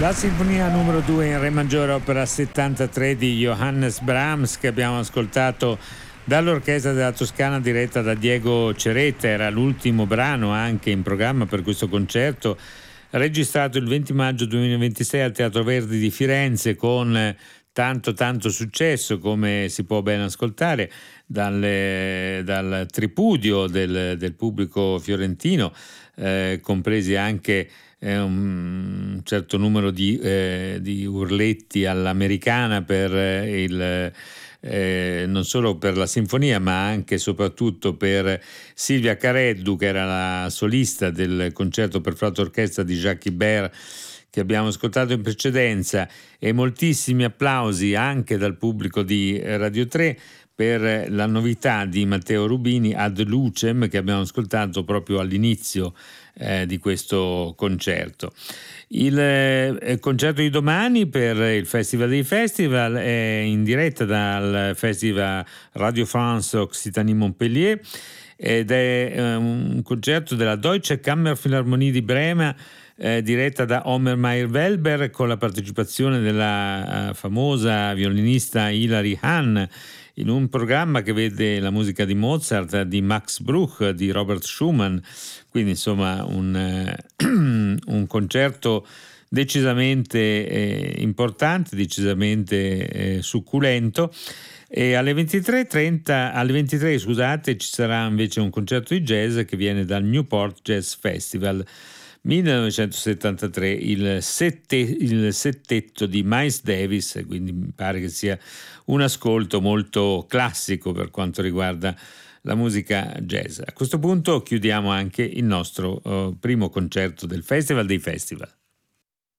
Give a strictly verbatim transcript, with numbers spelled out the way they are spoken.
La sinfonia numero due in re maggiore opera settantatré di Johannes Brahms, che abbiamo ascoltato dall'orchestra della Toscana diretta da Diego Ceretta. Era l'ultimo brano anche in programma per questo concerto, registrato il venti maggio duemilaventisei al Teatro Verdi di Firenze, con tanto tanto successo, come si può ben ascoltare dal, dal tripudio del, del pubblico fiorentino, eh, compresi anche eh, un certo numero di, eh, di urletti all'americana per eh, il Eh, non solo per la sinfonia, ma anche e soprattutto per Silvia Careddu, che era la solista del concerto per flauto orchestra di Jacques Ibert che abbiamo ascoltato in precedenza, e moltissimi applausi anche dal pubblico di Radio tre per la novità di Matteo Rubini, Ad Lucem, che abbiamo ascoltato proprio all'inizio eh, di questo concerto. Il eh, concerto di domani per il Festival dei Festival è in diretta dal Festival Radio France Occitanie Montpellier ed è eh, un concerto della Deutsche Kammerphilharmonie di Brema, eh, diretta da Omer Meyer-Welber, con la partecipazione della uh, famosa violinista Hilary Hahn, in un programma che vede la musica di Mozart, di Max Bruch, di Robert Schumann. Quindi insomma un, eh, un concerto decisamente eh, importante, decisamente eh, succulento. E alle ventitré e trenta, alle ventitré scusate, ci sarà invece un concerto di jazz che viene dal Newport Jazz Festival millenovecentosettantatré, il, sette, il settetto di Miles Davis, quindi mi pare che sia un ascolto molto classico per quanto riguarda la musica jazz. A questo punto chiudiamo anche il nostro uh, primo concerto del Festival dei Festival.